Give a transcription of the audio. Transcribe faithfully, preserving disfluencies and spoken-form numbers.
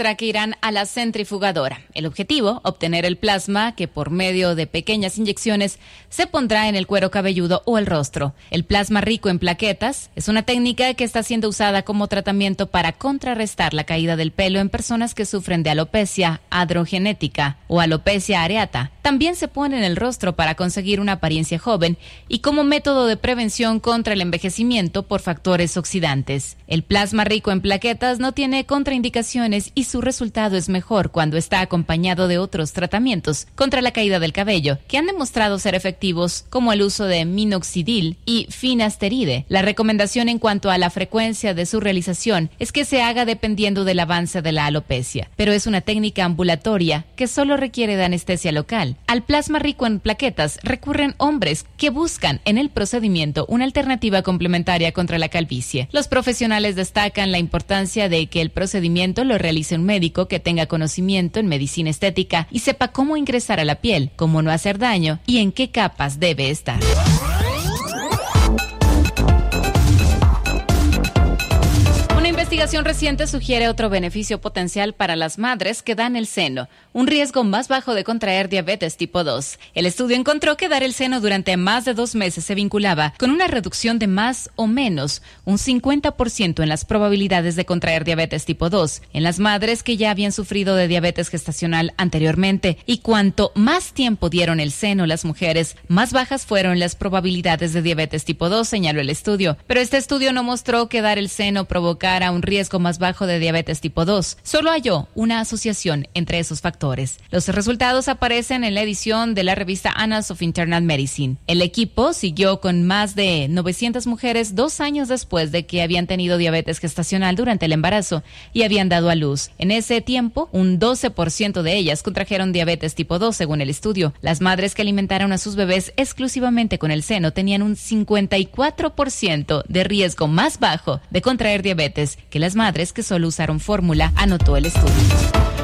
extra que irán a la centrifugadora. El objetivo, obtener el plasma que por medio de pequeñas inyecciones se pondrá en el cuero cabelludo o el rostro. El plasma rico en plaquetas es una técnica que está siendo usada como tratamiento para contrarrestar la caída del pelo en personas que sufren de alopecia androgenética o alopecia areata. También se pone en el rostro para conseguir una apariencia joven y como método de prevención contra el envejecimiento por factores oxidantes. El plasma rico en plaquetas no tiene contraindicaciones y su resultado es mejor cuando está acompañado de otros tratamientos contra la caída del cabello que han demostrado ser efectivos, como el uso de minoxidil y finasteride. La recomendación en cuanto a la frecuencia de su realización es que se haga dependiendo del avance de la alopecia, pero es una técnica ambulatoria que solo requiere de anestesia local. Al plasma rico en plaquetas recurren hombres que buscan en el procedimiento una alternativa complementaria contra la calvicie. Los profesionales destacan la importancia de que el procedimiento lo realice un médico que tenga conocimiento en medicina estética y sepa cómo ingresar a la piel, cómo no hacer daño y en qué capas debe estar. Una investigación reciente sugiere otro beneficio potencial para las madres que dan el seno, un riesgo más bajo de contraer diabetes tipo dos. El estudio encontró que dar el seno durante más de dos meses se vinculaba con una reducción de más o menos un cincuenta por ciento en las probabilidades de contraer diabetes tipo dos en las madres que ya habían sufrido de diabetes gestacional anteriormente. Y cuanto más tiempo dieron el seno las mujeres, más bajas fueron las probabilidades de diabetes tipo dos, señaló el estudio. Pero este estudio no mostró que dar el seno provocara un riesgo más bajo de diabetes tipo dos. Solo halló una asociación entre esos factores. Los resultados aparecen en la edición de la revista Annals of Internal Medicine. El equipo siguió con más de novecientas mujeres dos años después de que habían tenido diabetes gestacional durante el embarazo y habían dado a luz. En ese tiempo, un doce por ciento de ellas contrajeron diabetes tipo dos, según el estudio. Las madres que alimentaron a sus bebés exclusivamente con el seno tenían un cincuenta y cuatro por ciento de riesgo más bajo de contraer diabetes que las madres que solo usaron fórmula, anotó el estudio.